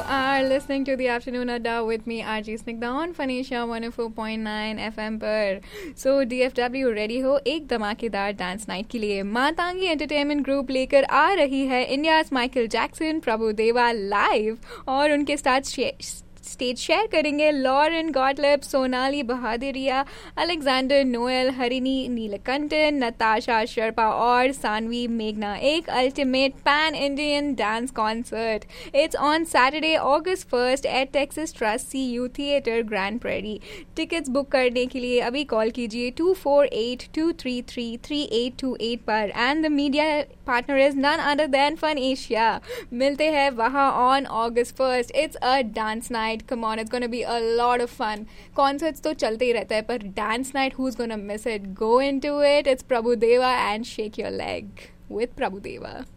are listening to the Afternoon Adda with me, RJ Snigdha on Phanisha 104.9 FM पर. So DFW ready हो एक धमाकेदार dance night के लिए. मातांगी एंटरटेनमेंट ग्रुप लेकर आ रही है India's Michael Jackson Prabhudeva live और उनके साथ स्टेज शेयर करेंगे Lauren Gottlieb, Sonali बहादुरिया, Alexander Noel, हरिणी नीलकंठन, नताशा शर्मा और सानवी मेघना. एक ultimate pan Indian dance concert. It's on Saturday August 1st eight Texas trust CU theatre grand prairie. Tickets book करने के लिए अभी कॉल कीजिए 2482333828 पर. And the media partner is none other than fun Asia. मिलते हैं वहाँ on August 1st. It's a dance night. Come on, it's gonna be a lot of fun. Concerts तो चलते ही रहता है पर dance night, who's gonna miss it? Go into it. It's Prabhudeva and shake your leg with Prabhudeva.